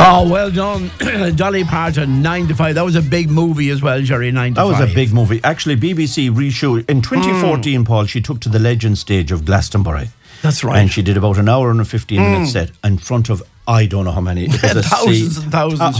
Oh, well done. Dolly Parton, 9 to 5. That was a big movie as well, Jerry, 9 to 5. That was a big movie. Actually, BBC reshoot. In 2014, Paul, she took to the Legend stage of Glastonbury. That's right. And she did about an hour and a 15-minute set in front of, I don't know how many. It was thousands and thousands.